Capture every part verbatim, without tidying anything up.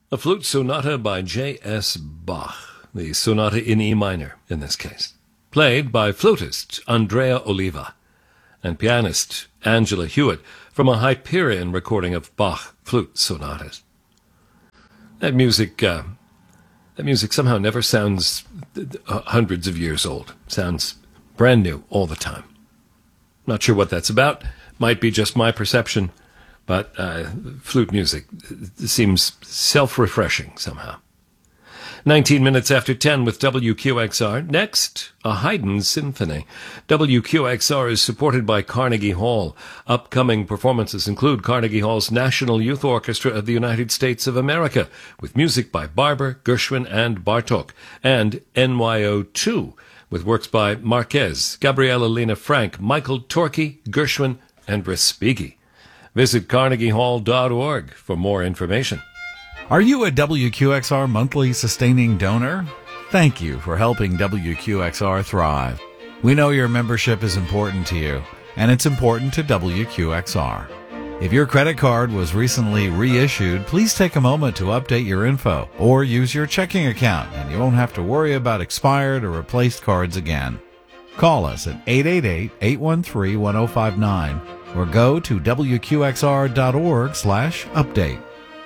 A flute sonata by J S Bach, the sonata in E minor in this case, played by flutist Andrea Oliva and pianist Angela Hewitt from a Hyperion recording of Bach flute sonatas. That music, uh, that music somehow never sounds uh, hundreds of years old. Sounds brand new all the time. Not sure what that's about. Might be just my perception, but uh, flute music seems self-refreshing somehow. nineteen minutes after ten with W Q X R. Next, a Haydn symphony. W Q X R is supported by Carnegie Hall. Upcoming performances include Carnegie Hall's National Youth Orchestra of the United States of America, with music by Barber, Gershwin, and Bartok, and N Y O two, with works by Marquez, Gabriela Lena Frank, Michael Torkey, Gershwin, and Respighi. Visit carnegie hall dot org for more information. Are you a W Q X R monthly sustaining donor? Thank you for helping W Q X R thrive. We know your membership is important to you, and it's important to W Q X R. If your credit card was recently reissued, please take a moment to update your info or use your checking account, and you won't have to worry about expired or replaced cards again. Call us at eight eight eight, eight one three, one zero five nine or go to W Q X R dot org slash update.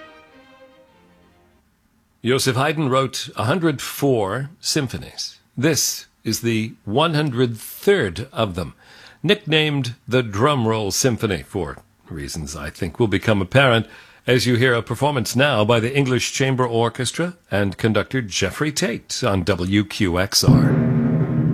Joseph Haydn wrote one hundred four symphonies. This is the one hundred third of them, nicknamed the Drum Roll Symphony for reasons I think will become apparent as you hear a performance now by the English Chamber Orchestra and conductor Jeffrey Tate on W Q X R.